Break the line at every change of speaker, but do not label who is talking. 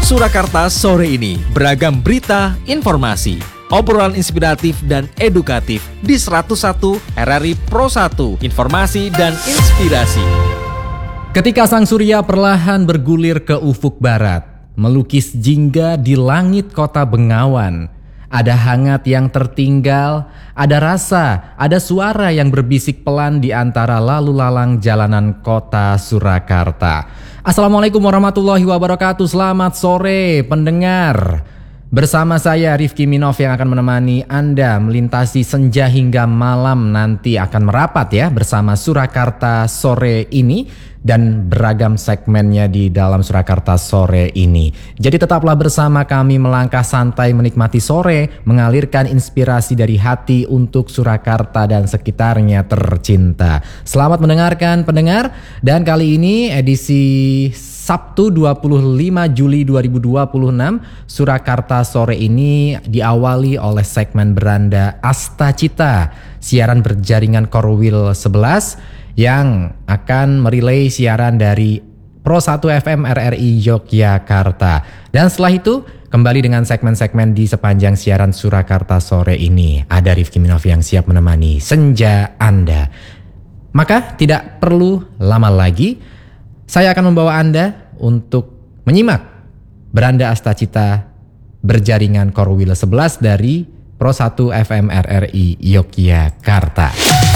Surakarta sore ini beragam berita, informasi, obrolan inspiratif dan edukatif di 101 RRI Pro 1, informasi dan inspirasi.
Ketika sang surya perlahan bergulir ke ufuk barat, melukis jingga di langit kota Bengawan, ada hangat yang tertinggal, ada rasa, ada suara yang berbisik pelan di antara lalu lalang jalanan kota Surakarta. Assalamualaikum warahmatullahi wabarakatuh, selamat sore pendengar. Bersama saya Rifki Minov yang akan menemani Anda melintasi senja hingga malam nanti akan merapat ya bersama Surakarta sore ini dan beragam segmennya di dalam Surakarta sore ini. Jadi tetaplah bersama kami melangkah santai menikmati sore, mengalirkan inspirasi dari hati untuk Surakarta dan sekitarnya tercinta. Selamat mendengarkan pendengar, dan kali ini edisi Sabtu 25 Juli 2026, Surakarta sore ini diawali oleh segmen beranda Asta Cita, siaran berjaringan Korwil 11 yang akan merelay siaran dari Pro 1 FM RRI Yogyakarta. Dan setelah itu kembali dengan segmen-segmen di sepanjang siaran Surakarta sore ini. Ada Rifki Minov yang siap menemani senja Anda. Maka tidak perlu lama lagi, saya akan membawa Anda untuk menyimak beranda Asta Cita berjaringan Korwil 11 dari Pro 1 FM RRI Yogyakarta.